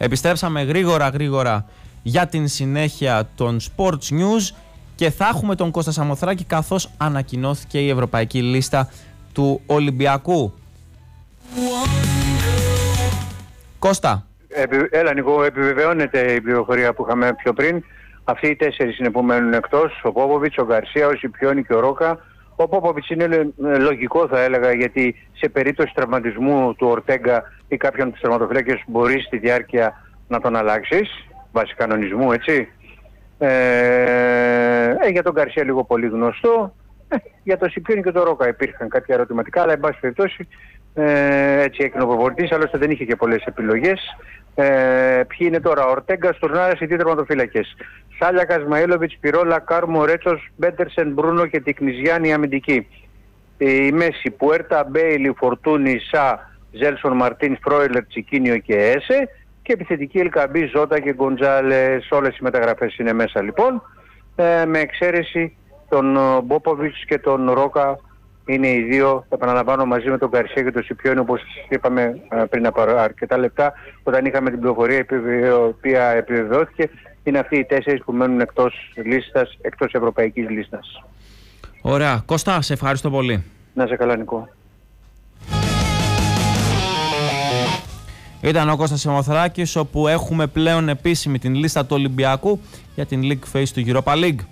Επιστρέψαμε γρήγορα για την συνέχεια των Sports News και θα έχουμε τον Κώστα Σαμοθράκη καθώς ανακοινώθηκε η ευρωπαϊκή λίστα του Ολυμπιακού. Κώστα. Έλα Νικό, επιβεβαιώνεται η πληροφορία που είχαμε πιο πριν. Αυτοί οι 4 είναι που μένουν εκτός, ο Πόποβιτς, ο Γκαρσία, ο Σιπιόνι και ο Ρόκα. Ο Πόποβιτς είναι λογικό θα έλεγα, γιατί σε περίπτωση τραυματισμού του Ορτέγκα ή κάποιον από τους τερματοφύλακες μπορεί στη διάρκεια να τον αλλάξεις, βάσει κανονισμού, έτσι. Για τον Γκαρσία λίγο πολύ γνωστό. Για τον Σιπιόνι και τον Ρόκα υπήρχαν κάποια ερωτηματικά, αλλά εν πάση περιπτώσει έτσι έκανε ο προπονητής, άλλωστε δεν είχε και πολλές επιλογές. Ποιοι είναι τώρα? Ορτέγκα, Στουρνάρας, οι 2 τερματοφύλακες. Σάλιακας, Μαΐλοβιτς, Πιρόλα, Κάρμο, Ρέτσος, Μπέντερσεν, Μπρούνο και Τικνιζιάννη αμυντική. Η μέση, Πουέρτα, Μπέιλι, Φορτούνι, Σα, Ζέλσον, Μαρτίν, Φρόιλερ, Τσικίνιο και Έσε. Και επιθετική Ελκαμπή, Ζώτα και Γκοντζάλες. Όλες οι μεταγραφές είναι μέσα λοιπόν. Με εξαίρεση τον Μπόποβιτς και τον Ρόκα. Είναι οι 2, επαναλαμβάνω, μαζί με τον Γκαρσία και τον Σιπιόνι, όπως είπαμε πριν από αρκετά λεπτά, όταν είχαμε την πληροφορία η οποία επιβεβαιώθηκε. Είναι αυτοί οι 4 που μένουν εκτός λίστας, εκτός ευρωπαϊκής λίστας. Ωραία. Κώστα, σε ευχαριστώ πολύ. Να σε καλά, Νικό. Ήταν ο Κώστας Σαμοθράκης, όπου έχουμε πλέον επίσημη την λίστα του Ολυμπιακού για την League Phase του Europa League.